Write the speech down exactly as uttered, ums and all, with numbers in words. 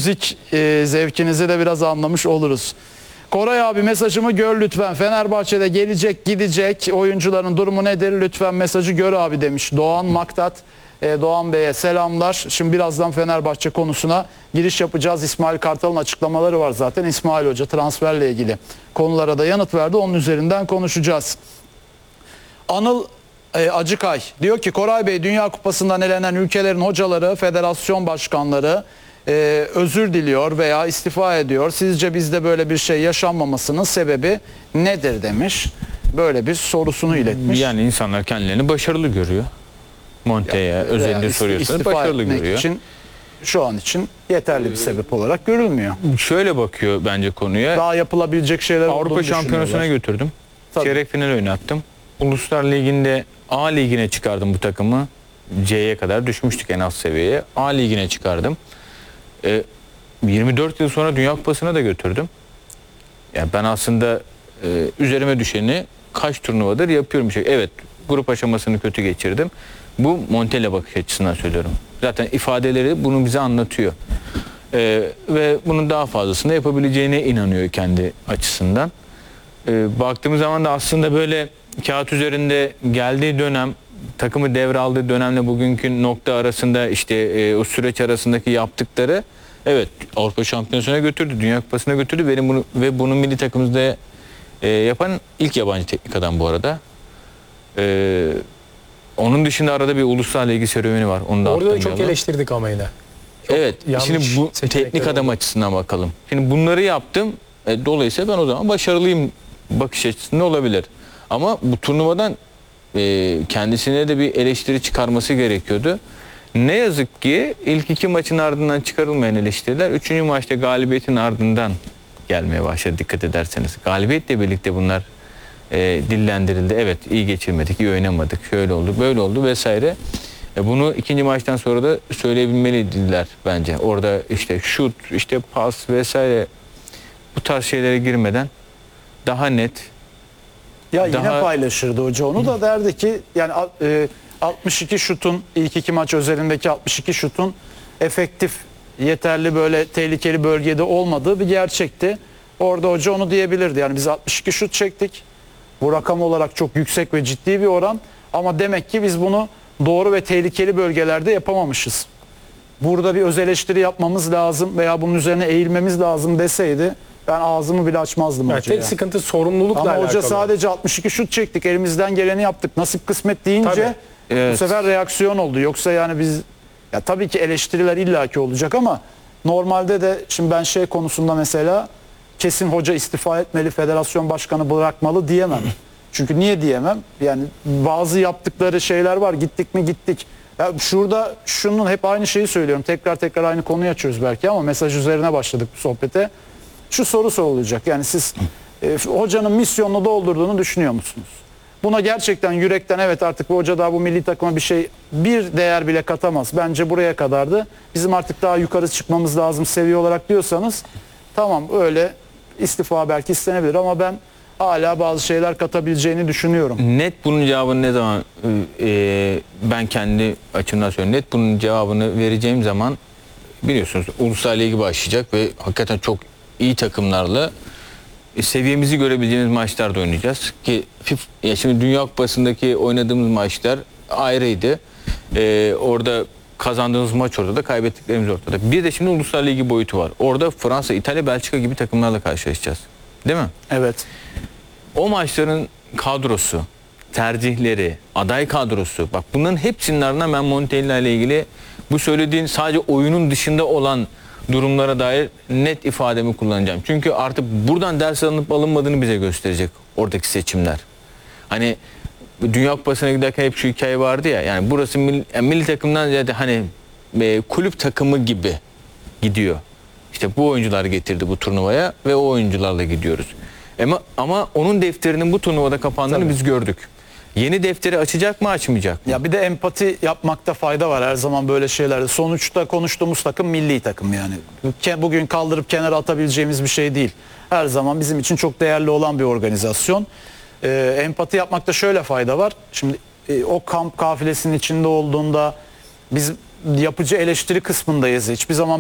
müzik e, zevkinizi de biraz anlamış oluruz. Koray abi mesajımı gör lütfen. Fenerbahçe'de gelecek gidecek oyuncuların durumu nedir? Lütfen mesajı gör abi demiş Doğan Maktat. Ee, Doğan Bey'e selamlar. Şimdi birazdan Fenerbahçe konusuna giriş yapacağız. İsmail Kartal'ın açıklamaları var zaten. İsmail Hoca transferle ilgili konulara da yanıt verdi. Onun üzerinden konuşacağız. Anıl e, Acıkay diyor ki Koray Bey, Dünya Kupası'ndan elenen ülkelerin hocaları, federasyon başkanları e, özür diliyor veya istifa ediyor. Sizce bizde böyle bir şey yaşanmamasının sebebi nedir demiş. Böyle bir sorusunu iletmiş. Yani insanlar kendilerini başarılı görüyor. Monte'ye özellikle soruyorsanız başarılı görüyor. Için, şu an için yeterli bir sebep olarak görülmüyor. Şöyle bakıyor bence konuya. Daha yapılabilecek şeyler Avrupa Şampiyonası'na götürdüm. Tabii. Çeyrek final oynattım. Uluslar Ligi'nde A Ligi'ne çıkardım bu takımı. C'ye kadar düşmüştük en alt seviyeye. A Ligi'ne çıkardım. Ee, yirmi dört yıl sonra Dünya Kupası'na da götürdüm. Yani ben aslında e, üzerime düşeni kaç turnuvadır yapıyorum. Evet, grup aşamasını kötü geçirdim. Bu Montella bakış açısından söylüyorum. Zaten ifadeleri bunu bize anlatıyor. Ee, ve bunun daha fazlasını yapabileceğine inanıyor kendi açısından. Ee, baktığımız zaman da aslında böyle kağıt üzerinde geldiği dönem, takımı devraldığı dönemle bugünkü nokta arasında işte e, o süreç arasındaki yaptıkları, evet, Avrupa Şampiyonası'na götürdü, Dünya Kupası'na götürdü. Benim bunu ve bunu milli takımımızda e, yapan ilk yabancı teknik adam bu arada. Eee Onun dışında arada bir ulusal ligi serüveni var. Onu da orada çok eleştirdik ama yine. Çok evet. Şimdi bu teknik adam oldu. Açısından bakalım. Şimdi bunları yaptım. E, dolayısıyla ben o zaman başarılıyım bakış açısında olabilir. Ama bu turnuvadan e, kendisine de bir eleştiri çıkarması gerekiyordu. Ne yazık ki ilk iki maçın ardından çıkarılmayan eleştiriler üçüncü maçta galibiyetin ardından gelmeye başladı, dikkat ederseniz. Galibiyetle birlikte bunlar E, dillendirildi. Evet, iyi geçirmedik, iyi oynamadık, şöyle oldu, böyle oldu vesaire. E, bunu ikinci maçtan sonra da söyleyebilmeliydiler bence. Orada işte şut, işte pas vesaire, bu tarz şeylere girmeden daha net. Ya daha... yine paylaşırdı hoca onu da, derdi ki yani e, altmış iki şutun, ilk iki maç özelindeki altmış iki şutun efektif, yeterli böyle tehlikeli bölgede olmadığı bir gerçekti. Orada hoca onu diyebilirdi. Yani biz altmış iki şut çektik. Bu rakam olarak çok yüksek ve ciddi bir oran. Ama demek ki biz bunu doğru ve tehlikeli bölgelerde yapamamışız. Burada bir öz eleştiri yapmamız lazım veya bunun üzerine eğilmemiz lazım deseydi ben ağzımı bile açmazdım yani hocaya. Tek sıkıntı sorumlulukla Ama alakalı. hoca sadece altmış iki şut çektik, elimizden geleni yaptık, nasip kısmet deyince tabii, evet, bu sefer reaksiyon oldu. Yoksa yani biz, ya tabii ki eleştiriler illaki olacak ama normalde de şimdi ben şey konusunda mesela kesin hoca istifa etmeli, federasyon başkanı bırakmalı diyemem. Çünkü niye diyemem? Yani bazı yaptıkları şeyler var. Gittik mi gittik. Ya şurada şunun hep aynı şeyi söylüyorum. Tekrar tekrar aynı konuyu açıyoruz belki ama mesaj üzerine başladık bu sohbete. Şu soru sorulacak. Yani siz e, hocanın misyonunu doldurduğunu düşünüyor musunuz? Buna gerçekten yürekten evet, artık bu hoca daha bu milli takıma bir şey, bir değer bile katamaz. Bence buraya kadardı. Bizim artık daha yukarı çıkmamız lazım seviye olarak diyorsanız tamam, öyle istifa belki istenebilir ama ben hala bazı şeyler katabileceğini düşünüyorum. Net bunun cevabını ne zaman e, ben kendi açımdan söylüyorum. Net bunun cevabını vereceğim zaman biliyorsunuz Ulusal Ligi başlayacak ve hakikaten çok iyi takımlarla e, seviyemizi görebileceğimiz maçlarda oynayacağız. Ki ya şimdi Dünya Kupası'ndaki oynadığımız maçlar ayrıydı. E, orada kazandığımız maç ortada, kaybettiklerimiz ortada. Bir de şimdi Ulusal Ligi boyutu var. Orada Fransa, İtalya, Belçika gibi takımlarla karşılaşacağız. Değil mi? Evet. O maçların kadrosu, tercihleri, aday kadrosu, bak bunların hepsinin ardından ben Montella ile ilgili bu söylediğin sadece oyunun dışında olan durumlara dair net ifademi kullanacağım. Çünkü artık buradan ders alınıp alınmadığını bize gösterecek oradaki seçimler. Hani Dünya Kupası'na giderken hep şu hikaye vardı ya, yani burası milli, yani milli takımdan ziyade hani e, kulüp takımı gibi gidiyor. İşte bu oyuncular getirdi bu turnuvaya ve o oyuncularla gidiyoruz. Ama, ama onun defterinin bu turnuvada kapandığını tabii biz gördük. Yeni defteri açacak mı, açmayacak mı? Ya bir de empati yapmakta fayda var her zaman böyle şeylerde. Sonuçta konuştuğumuz takım milli takım yani. Bugün kaldırıp kenara atabileceğimiz bir şey değil. Her zaman bizim için çok değerli olan bir organizasyon. Ee, empati yapmakta şöyle fayda var. Şimdi e, o kamp kafilesinin içinde olduğunda biz yapıcı eleştiri kısmındayız. Hiçbir zaman